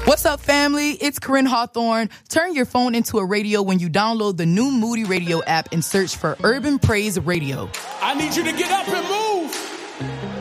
What's up, family? It's Corinne Hawthorne. Turn your phone into a radio when you download the new Moody Radio app and search for Urban Praise Radio. I need you to get up and move.